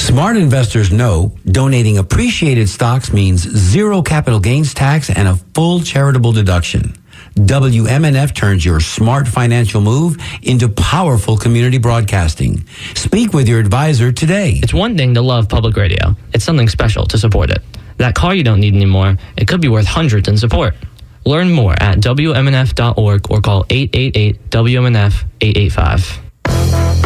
Smart investors know donating appreciated stocks means zero capital gains tax and a full charitable deduction. WMNF turns your smart financial move into powerful community broadcasting. Speak with your advisor today. It's one thing to love public radio. It's something special to support it. That car you don't need anymore, it could be worth hundreds in support. Learn more at WMNF.org or call 888-WMNF-885.